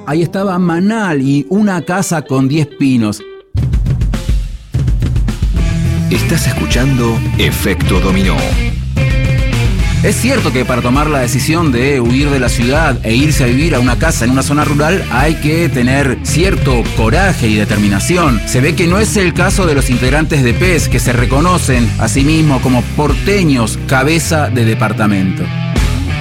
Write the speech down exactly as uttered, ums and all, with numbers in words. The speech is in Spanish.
Ahí estaba Manal y una casa con diez pinos. Estás escuchando Efecto Dominó. Es cierto que para tomar la decisión de huir de la ciudad e irse a vivir a una casa en una zona rural hay que tener cierto coraje y determinación. Se ve que no es el caso de los integrantes de P E S, que se reconocen a sí mismos como porteños cabeza de departamento.